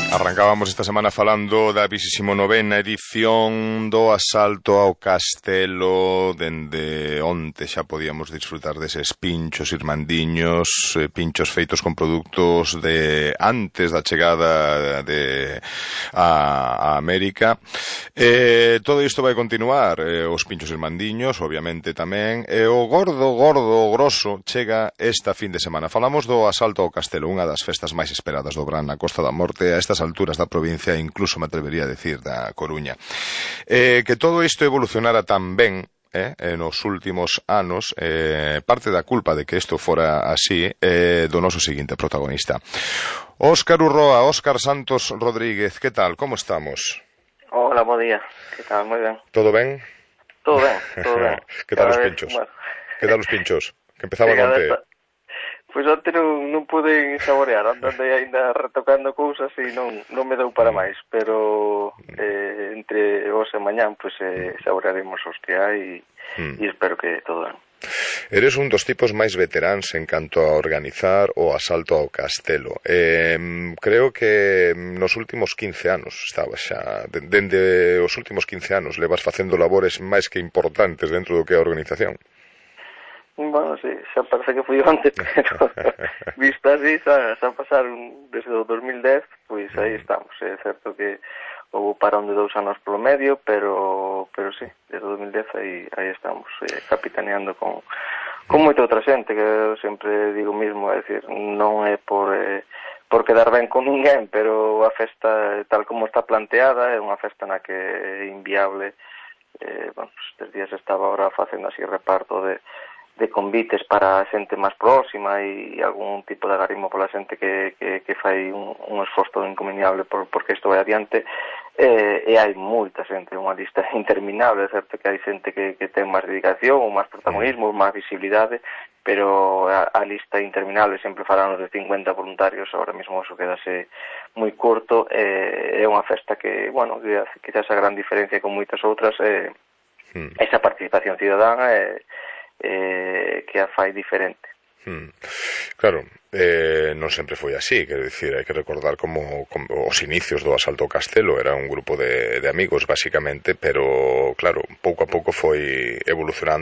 Arrancábamos esta semana falando da 29ª edición do asalto ao castelo. Dende onte xa podíamos disfrutar deses pinchos irmandiños, pinchos feitos con produtos de antes da chegada a América. Todo isto vai continuar, os pinchos irmandiños, obviamente tamén, e o grosso chega esta fin de semana. Falamos do asalto ao castelo, unha das festas máis esperadas do Bran na Costa da Morte, a estas alturas da provincia, incluso me atrevería a decir da Coruña. Que todo isto evolucionara tan ben nos últimos anos, parte da culpa de que isto fora así do noso seguinte protagonista. Óscar Urroa, Óscar Santos Rodríguez, que tal, como estamos? Hola, bo día, que tal, moi ben. Todo ben? Todo ben, todo ben. Que tal os pinchos? Bueno. Que tal os pinchos? Que empezaban onte? Pois onte non pude saborear, andei ainda retocando cousas e non me deu para máis, pero entre hoxe e mañán pois saborearemos os que hai e espero que todo ben. Eres un dos tipos máis veteráns en canto a organizar o asalto ao castelo. Creo que nos últimos 15 anos estabas xa, dende os últimos 15 anos levas facendo labores máis que importantes dentro do que é a organización. Bueno, sí, xa parece que fui onte, pero visto así, xa pasaron desde o 2010, pois aí estamos. É certo que houve parón de 2 anos polo medio, pero sí, desde o 2010 aí estamos, capitaneando con moita outra xente, que eu sempre digo mismo, é dicir, non é por quedar ben con ninguén, pero a festa, tal como está planteada, é unha festa na que é inviable. Bueno, estes días estaba ahora facendo así reparto de convites para a xente máis próxima e algún tipo de agarimo pola xente que fai un esforzo inconveniable porque isto vai adiante, e hai moita xente, unha lista interminable. É certo que hai xente que ten máis dedicación ou máis protagonismo, máis visibilidade, pero a lista interminable, sempre falamos de 50 voluntarios, ahora mesmo eso quedase moi curto. É unha festa que, bueno, quizás a gran diferencia con moitas outras é esa participación cidadana que a fai diferente. Claro, non sempre foi así, quero dicir, hai que recordar como os inicios do asalto ao castelo era un grupo de amigos, basicamente, pero claro, pouco a pouco foi evolucionando